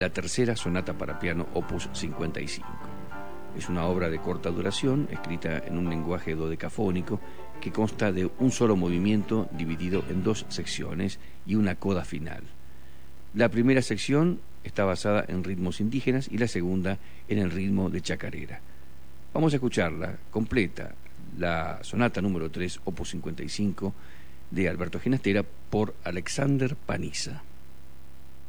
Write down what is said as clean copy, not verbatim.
la tercera sonata para piano, opus 55. Es una obra de corta duración, escrita en un lenguaje dodecafónico que consta de un solo movimiento dividido en dos secciones y una coda final. La primera sección está basada en ritmos indígenas y la segunda en el ritmo de chacarera. Vamos a escucharla completa, la sonata número 3, opus 55, de Alberto Ginastera, por Alexander Panizza.